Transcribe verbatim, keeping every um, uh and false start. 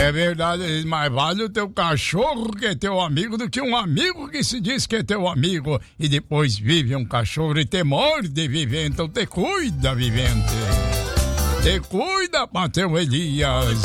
É verdade, mais vale o teu cachorro que é teu amigo do que um amigo que se diz que é teu amigo e depois vive um cachorro e te morde, vivente. Então te cuida, vivente. Te cuida, Mateu Elias.